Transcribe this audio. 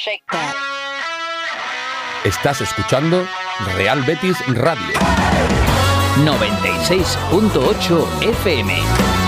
shake that. Estás escuchando Real Betis Radio 96.8 FM.